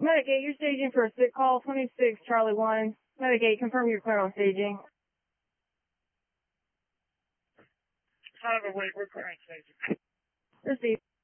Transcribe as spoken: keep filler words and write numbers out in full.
Medicaid, you're staging for a sick call, twenty-six Charlie one. Medicaid, confirm you're clear on staging. Five oh eight, we're clearing staging. Receive.